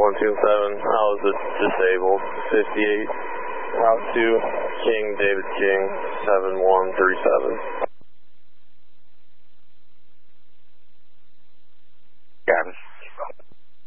127, I was disabled. 58, Route 2, King, David King, 7137.